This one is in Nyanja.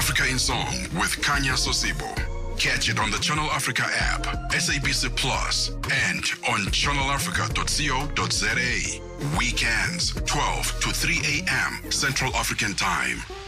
Africa in Song with Kanya Sosibo. Catch it on the Channel Africa app, SABC Plus, and on channelafrica.co.za. Weekends, 12 to 3 a.m. Central African Time.